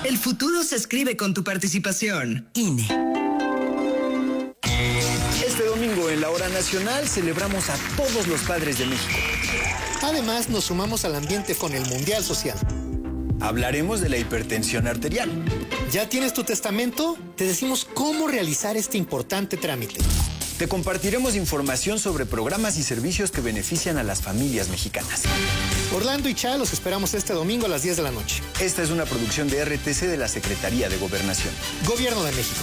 El futuro se escribe con tu participación. INE. Este domingo en la Hora Nacional celebramos a todos los padres de México. Además, nos sumamos al ambiente con el Mundial Social. Hablaremos de la hipertensión arterial. ¿Ya tienes tu testamento? Te decimos cómo realizar este importante trámite. Te compartiremos información sobre programas y servicios que benefician a las familias mexicanas. Orlando y Cha los esperamos este domingo a las 10 de la noche. Esta es una producción de RTC de la Secretaría de Gobernación. Gobierno de México.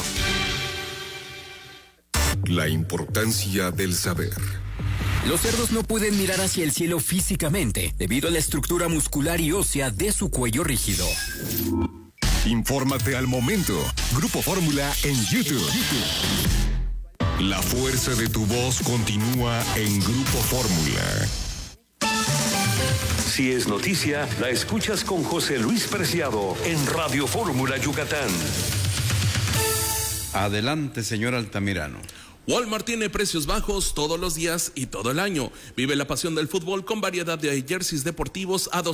La importancia del saber. Los cerdos no pueden mirar hacia el cielo físicamente debido a la estructura muscular y ósea de su cuello rígido. Infórmate al momento. Grupo Fórmula en YouTube. La fuerza de tu voz continúa en Grupo Fórmula. Si es noticia, la escuchas con José Luis Preciado en Radio Fórmula Yucatán. Adelante, señor Altamirano. Walmart tiene precios bajos todos los días y todo el año. Vive la pasión del fútbol con variedad de jerseys deportivos a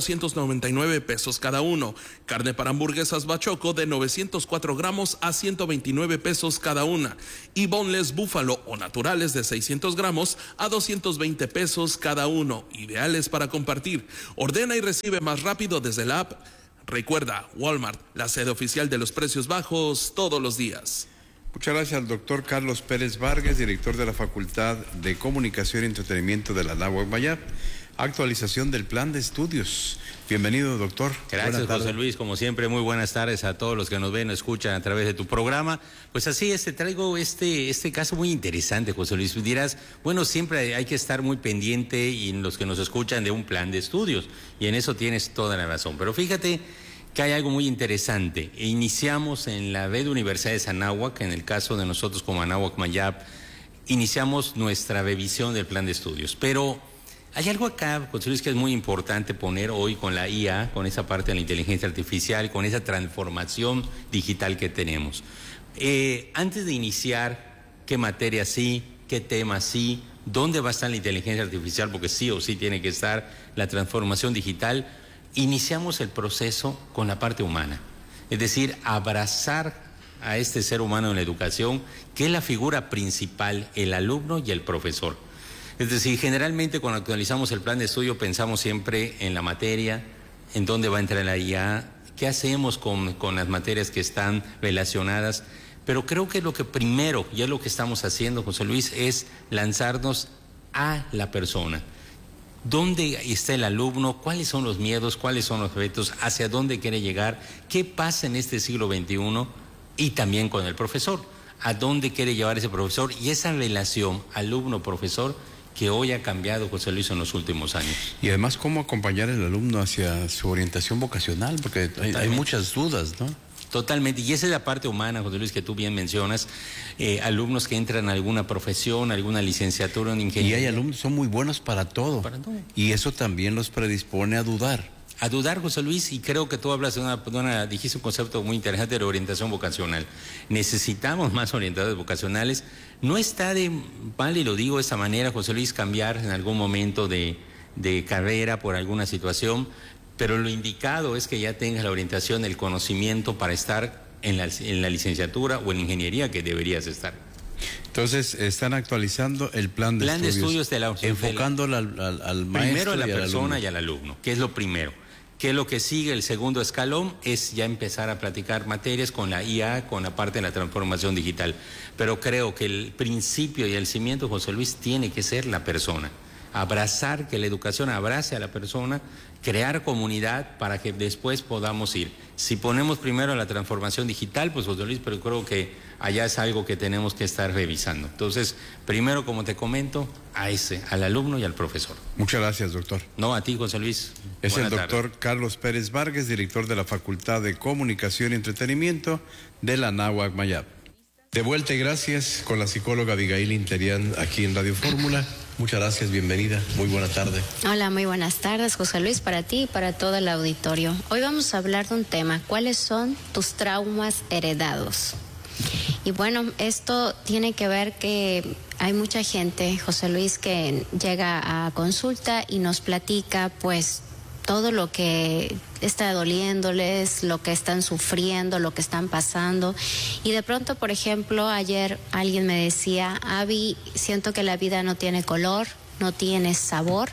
299 pesos cada uno. Carne para hamburguesas Bachoco de 904 gramos a 129 pesos cada una. Y boneless búfalo o naturales de 600 gramos a 220 pesos cada uno. Ideales para compartir. Ordena y recibe más rápido desde la app. Recuerda, Walmart, la sede oficial de los precios bajos todos los días. Muchas gracias al doctor Carlos Pérez Vargas, director de la Facultad de Comunicación y Entretenimiento de la Anáhuac Mayab. Actualización del plan de estudios. Bienvenido, doctor. Gracias, José Luis. Como siempre, muy buenas tardes a todos los que nos ven o escuchan a través de tu programa. Pues así traigo este caso muy interesante, José Luis. Dirás, bueno, siempre hay que estar muy pendiente y en los que nos escuchan de un plan de estudios. Y en eso tienes toda la razón. Pero fíjate que hay algo muy interesante. Iniciamos en la BED Universidad de Anáhuac, en el caso de nosotros como Anáhuac Mayab, iniciamos nuestra revisión del plan de estudios. Pero hay algo acá, José Luis, que es muy importante poner hoy con la IA, con esa parte de la inteligencia artificial, con esa transformación digital que tenemos. Antes de iniciar, ¿qué materia sí? ¿Qué tema sí? ¿Dónde va a estar la inteligencia artificial? Porque sí o sí tiene que estar la transformación digital. Iniciamos el proceso con la parte humana, es decir, abrazar a este ser humano en la educación, que es la figura principal, el alumno y el profesor. Es decir, generalmente cuando actualizamos el plan de estudio pensamos siempre en la materia, en dónde va a entrar la IA, qué hacemos con las materias que están relacionadas, pero creo que lo que primero, y es lo que estamos haciendo, José Luis, es lanzarnos a la persona. ¿Dónde está el alumno? ¿Cuáles son los miedos? ¿Cuáles son los retos? ¿Hacia dónde quiere llegar? ¿Qué pasa en este siglo XXI? Y también con el profesor. ¿A dónde quiere llevar ese profesor? Y esa relación alumno-profesor que hoy ha cambiado, José Luis, en los últimos años. Y además, ¿cómo acompañar al alumno hacia su orientación vocacional? Porque hay muchas dudas, ¿no? Totalmente, y esa es la parte humana, José Luis, que tú bien mencionas, alumnos que entran a alguna profesión, alguna licenciatura en ingeniería. Y hay alumnos que son muy buenos para todo. Y eso también los predispone a dudar. A dudar, José Luis, y creo que tú hablas dijiste un concepto muy interesante de la orientación vocacional. Necesitamos más orientadores vocacionales. No está de mal, y lo digo de esa manera, José Luis, cambiar en algún momento de carrera por alguna situación, pero lo indicado es que ya tengas la orientación, el conocimiento para estar en la licenciatura o en ingeniería que deberías estar. Entonces, están actualizando el plan de estudios enfocándolo al maestro. Primero a la persona y al alumno, que es lo primero. ¿Qué es lo que sigue? El segundo escalón es ya empezar a platicar materias con la IA, con la parte de la transformación digital. Pero creo que el principio y el cimiento, José Luis, tiene que ser la persona. Abrazar, que la educación abrace a la persona, crear comunidad para que después podamos ir. Si ponemos primero la transformación digital, pues José Luis, pero creo que allá es algo que tenemos que estar revisando. Entonces, primero, como te comento, al alumno y al profesor. Muchas gracias, doctor. No, a ti, José Luis. Es el doctor Carlos Pérez Vargas, director de la Facultad de Comunicación y Entretenimiento de la Anáhuac Mayab. De vuelta y gracias con la psicóloga Abigail Interián aquí en Radio Fórmula. Muchas gracias, bienvenida, muy buena tarde. Hola, muy buenas tardes, José Luis, para ti y para todo el auditorio. Hoy vamos a hablar de un tema, ¿cuáles son tus traumas heredados? Y bueno, esto tiene que ver que hay mucha gente, José Luis, que llega a consulta y nos platica, pues, todo lo que está doliéndoles, lo que están sufriendo, lo que están pasando. Y de pronto, por ejemplo, ayer alguien me decía, Abby, siento que la vida no tiene color, no tiene sabor,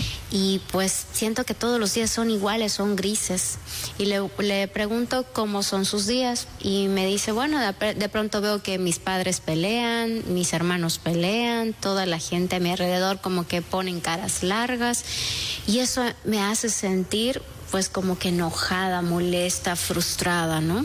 y pues siento que todos los días son iguales, son grises. Y le pregunto cómo son sus días y me dice, bueno, de pronto veo que mis padres pelean, mis hermanos pelean, toda la gente a mi alrededor como que ponen caras largas, y eso me hace sentir pues como que enojada, molesta, frustrada, ¿no?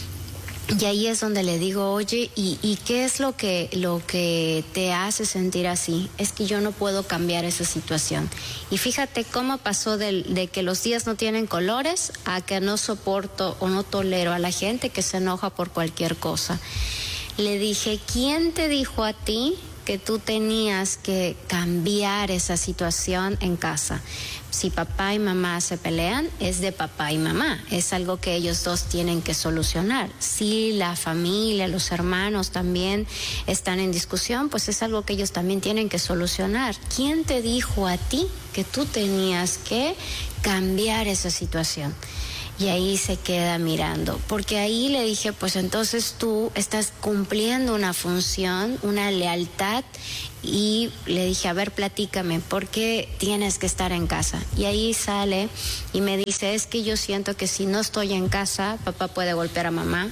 Y ahí es donde le digo, oye, ¿y qué es lo que te hace sentir así? Es que yo no puedo cambiar esa situación. Y fíjate cómo pasó de que los días no tienen colores a que no soporto o no tolero a la gente que se enoja por cualquier cosa. Le dije, ¿quién te dijo a ti que tú tenías que cambiar esa situación en casa? Si papá y mamá se pelean, es de papá y mamá, es algo que ellos dos tienen que solucionar. Si la familia, los hermanos también están en discusión, pues es algo que ellos también tienen que solucionar. ¿Quién te dijo a ti que tú tenías que cambiar esa situación? Y ahí se queda mirando, porque ahí le dije, pues entonces tú estás cumpliendo una función, una lealtad, y le dije, a ver, platícame, ¿por qué tienes que estar en casa? Y ahí sale y me dice, es que yo siento que si no estoy en casa, papá puede golpear a mamá.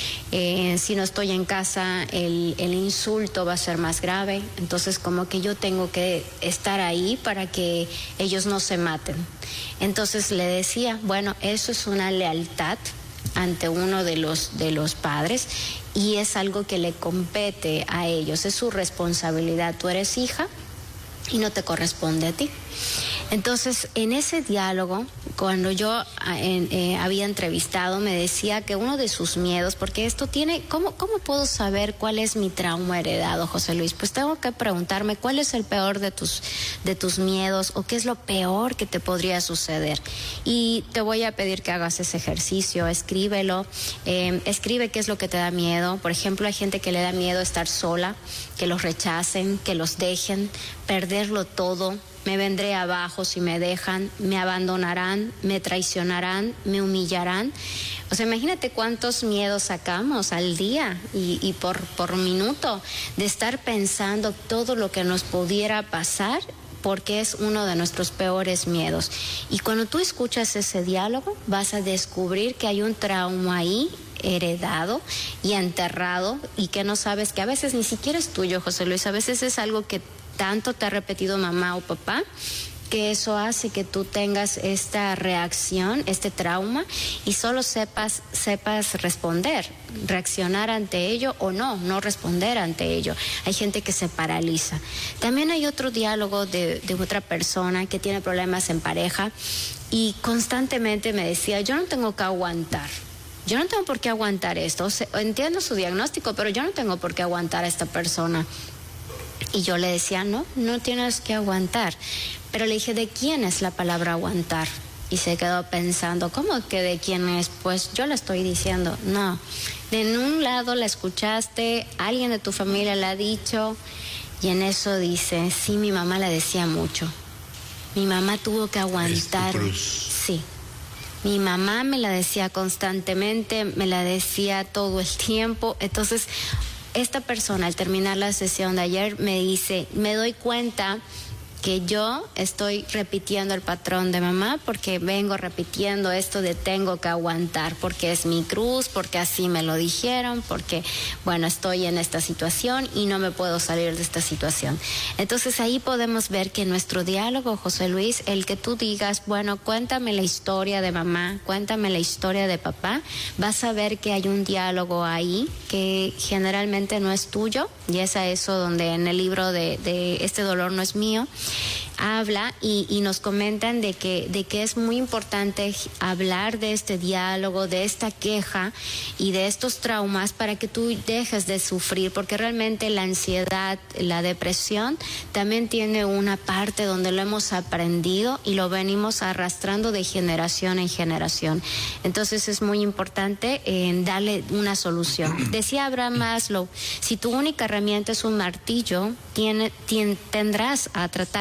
Si no estoy en casa, el insulto va a ser más grave. Entonces, como que yo tengo que estar ahí para que ellos no se maten. Entonces le decía, bueno, eso es una lealtad ante uno de los padres, y es algo que le compete a ellos, es su responsabilidad. Tú eres hija y no te corresponde a ti. Entonces, en ese diálogo, cuando yo había entrevistado, me decía que uno de sus miedos, porque esto tiene, ¿cómo puedo saber cuál es mi trauma heredado, José Luis? Pues tengo que preguntarme cuál es el peor de tus miedos, o qué es lo peor que te podría suceder. Y te voy a pedir que hagas ese ejercicio, escríbelo, escribe qué es lo que te da miedo. Por ejemplo, hay gente que le da miedo estar sola, que los rechacen, que los dejen, perderlo todo. Me vendré abajo si me dejan, me abandonarán, me traicionarán, me humillarán. O sea, imagínate cuántos miedos sacamos al día y por minuto de estar pensando todo lo que nos pudiera pasar, porque es uno de nuestros peores miedos. Y cuando tú escuchas ese diálogo, vas a descubrir que hay un trauma ahí heredado y enterrado, y que no sabes, que a veces ni siquiera es tuyo, José Luis. A veces es algo que tanto te ha repetido mamá o papá, que eso hace que tú tengas esta reacción, este trauma, y solo sepas responder, reaccionar ante ello o no responder ante ello. Hay gente que se paraliza. También hay otro diálogo de otra persona que tiene problemas en pareja, y constantemente me decía, yo no tengo que aguantar. Yo no tengo por qué aguantar esto. O sea, entiendo su diagnóstico, pero yo no tengo por qué aguantar a esta persona. Y yo le decía, no tienes que aguantar. Pero le dije, ¿de quién es la palabra aguantar? Y se quedó pensando, ¿cómo que de quién es? Pues yo le estoy diciendo, no. De un lado la escuchaste, alguien de tu familia la ha dicho, y en eso dice, sí, mi mamá la decía mucho. Mi mamá tuvo que aguantar. Sí. Mi mamá me la decía constantemente, me la decía todo el tiempo. Entonces, esta persona, al terminar la sesión de ayer, me dice, me doy cuenta que yo estoy repitiendo el patrón de mamá, porque vengo repitiendo esto de tengo que aguantar, porque es mi cruz, porque así me lo dijeron, porque, bueno, estoy en esta situación y no me puedo salir de esta situación. Entonces ahí podemos ver que nuestro diálogo, José Luis, el que tú digas, bueno, cuéntame la historia de mamá, cuéntame la historia de papá, vas a ver que hay un diálogo ahí que generalmente no es tuyo, y es a eso donde en el libro de Este dolor no es mío, habla y nos comentan de que es muy importante hablar de este diálogo, de esta queja y de estos traumas, para que tú dejes de sufrir, porque realmente la ansiedad, la depresión también tiene una parte donde lo hemos aprendido y lo venimos arrastrando de generación en generación. Entonces es muy importante darle una solución. Decía Abraham Maslow, si tu única herramienta es un martillo, tendrás a tratar cada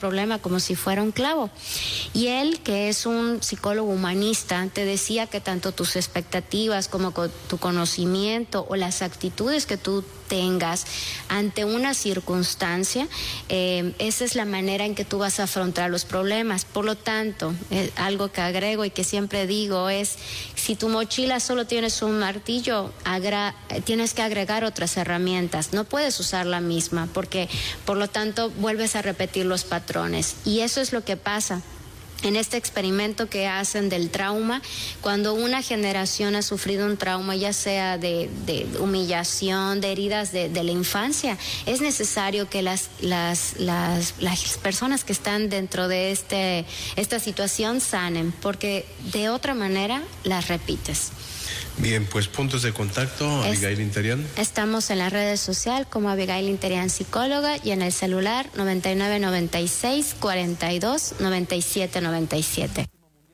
problema como si fuera un clavo. Y él, que es un psicólogo humanista, te decía que tanto tus expectativas como tu conocimiento o las actitudes que tú tengas ante una circunstancia, esa es la manera en que tú vas a afrontar los problemas. Por lo tanto, algo que agrego y que siempre digo es, si tu mochila solo tienes un martillo, tienes que agregar otras herramientas, no puedes usar la misma, porque por lo tanto vuelves a repetir los patrones. Y eso es lo que pasa en este experimento que hacen del trauma. Cuando una generación ha sufrido un trauma, ya sea de humillación, de heridas de la infancia, es necesario que las personas que están dentro de esta situación sanen, porque de otra manera las repites. Bien, pues puntos de contacto, Abigail Interian. Estamos en las redes sociales como Abigail Interian Psicóloga y en el celular 9996 42 97 97.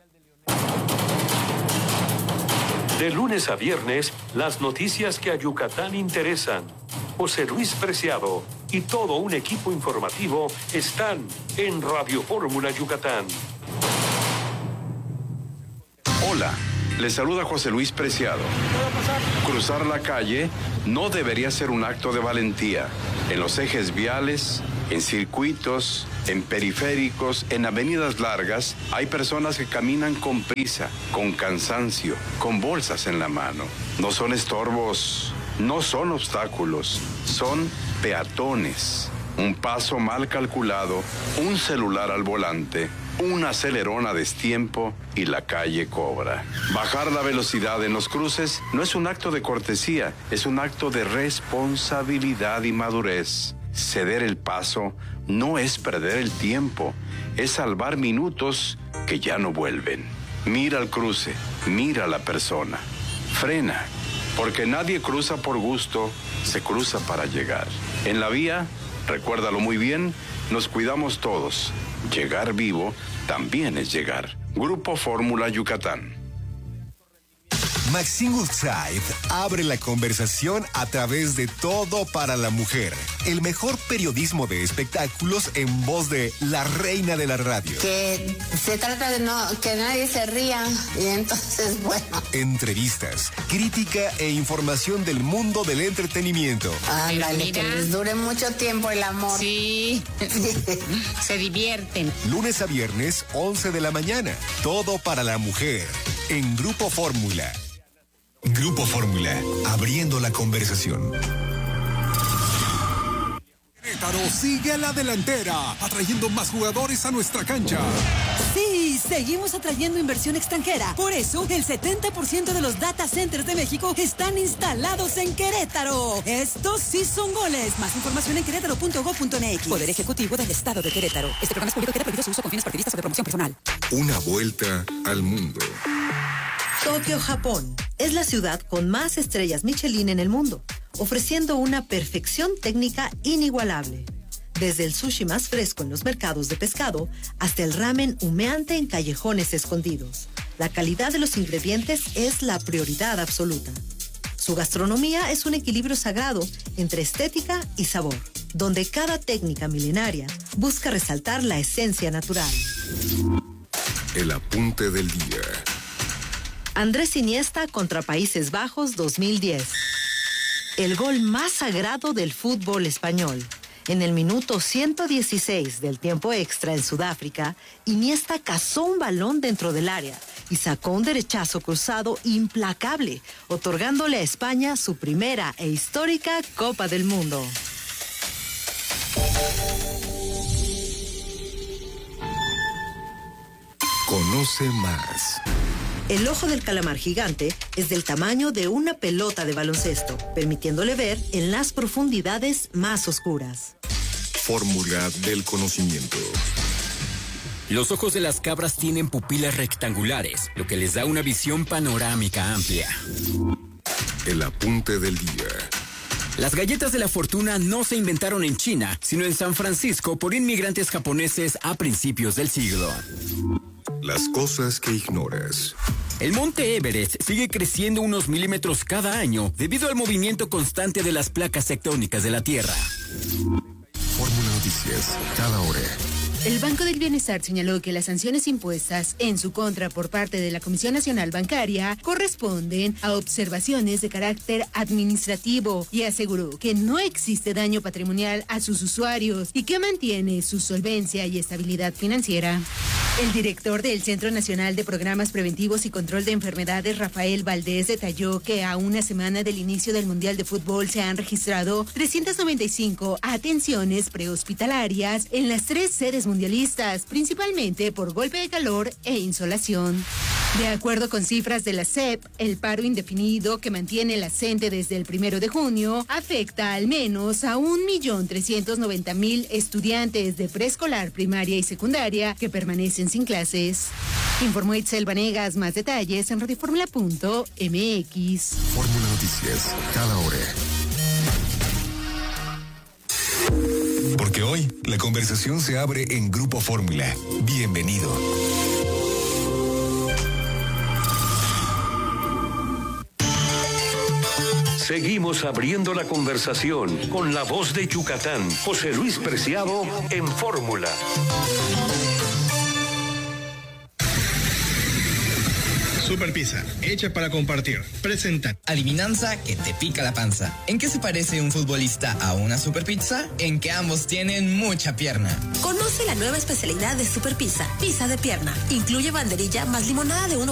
De lunes a viernes, las noticias que a Yucatán interesan. José Luis Preciado y todo un equipo informativo están en Radio Fórmula Yucatán. Hola. Les saluda José Luis Preciado. Cruzar la calle no debería ser un acto de valentía. En los ejes viales, en circuitos, en periféricos, en avenidas largas, hay personas que caminan con prisa, con cansancio, con bolsas en la mano. No son estorbos, no son obstáculos, son peatones. Un paso mal calculado, un celular al volante, un acelerón a destiempo y la calle cobra. Bajar la velocidad en los cruces no es un acto de cortesía, es un acto de responsabilidad y madurez. Ceder el paso no es perder el tiempo, es salvar minutos que ya no vuelven. Mira el cruce, mira a la persona. Frena, porque nadie cruza por gusto, se cruza para llegar. En la vía, recuérdalo muy bien, nos cuidamos todos. Llegar vivo también es llegar. Grupo Fórmula Yucatán. Maxine Woodside abre la conversación a través de Todo para la Mujer. El mejor periodismo de espectáculos en voz de la reina de la radio. Que se trata de que nadie se ría y entonces, bueno. Entrevistas, crítica e información del mundo del entretenimiento. Ándale, que les dure mucho tiempo el amor. Sí, se divierten. Lunes a viernes, 11 de la mañana. Todo para la Mujer, en Grupo Fórmula. Grupo Fórmula, abriendo la conversación. Querétaro sigue a la delantera, atrayendo más jugadores a nuestra cancha. Sí, seguimos atrayendo inversión extranjera. Por eso, el 70% de los data centers de México están instalados en Querétaro. Estos sí son goles. Más información en querétaro.gov.mx. Poder Ejecutivo del Estado de Querétaro. Este programa es público y queda prohibido su uso con fines partidistas o de promoción personal. Una vuelta al mundo. Tokio, Japón, es la ciudad con más estrellas Michelin en el mundo, ofreciendo una perfección técnica inigualable. Desde el sushi más fresco en los mercados de pescado hasta el ramen humeante en callejones escondidos. La calidad de los ingredientes es la prioridad absoluta. Su gastronomía es un equilibrio sagrado entre estética y sabor, donde cada técnica milenaria busca resaltar la esencia natural. El apunte del día. Andrés Iniesta contra Países Bajos 2010. El gol más sagrado del fútbol español. En el minuto 116 del tiempo extra en Sudáfrica, Iniesta cazó un balón dentro del área y sacó un derechazo cruzado implacable, otorgándole a España su primera e histórica Copa del Mundo. Conoce más. El ojo del calamar gigante es del tamaño de una pelota de baloncesto, permitiéndole ver en las profundidades más oscuras. Fórmula del conocimiento. Los ojos de las cabras tienen pupilas rectangulares, lo que les da una visión panorámica amplia. El apunte del día. Las galletas de la fortuna no se inventaron en China, sino en San Francisco por inmigrantes japoneses a principios del siglo. Las cosas que ignoras. El monte Everest sigue creciendo unos milímetros cada año debido al movimiento constante de las placas tectónicas de la Tierra. Fórmula Noticias, cada hora. El Banco del Bienestar señaló que las sanciones impuestas en su contra por parte de la Comisión Nacional Bancaria corresponden a observaciones de carácter administrativo y aseguró que no existe daño patrimonial a sus usuarios y que mantiene su solvencia y estabilidad financiera. El director del Centro Nacional de Programas Preventivos y Control de Enfermedades, Rafael Valdés, detalló que a una semana del inicio del Mundial de Fútbol se han registrado 395 atenciones prehospitalarias en las 3 sedes mundialistas, principalmente por golpe de calor e insolación. De acuerdo con cifras de la SEP, el paro indefinido que mantiene la CENTE desde el 1 de junio afecta al menos a 1.390.000 estudiantes de preescolar, primaria y secundaria que permanecen sin clases. Informó Itzel Vanegas. Más detalles en radioformula.mx. Fórmula Noticias, cada hora. Porque hoy la conversación se abre en Grupo Fórmula. Bienvenido. Seguimos abriendo la conversación con la voz de Yucatán, José Luis Preciado en Fórmula. Super Pizza, hecha para compartir. Presenta. Adivinanza que te pica la panza. ¿En qué se parece un futbolista a una Super Pizza? En que ambos tienen mucha pierna. Conoce la nueva especialidad de Super Pizza, pizza de pierna. Incluye banderilla más limonada de 1%.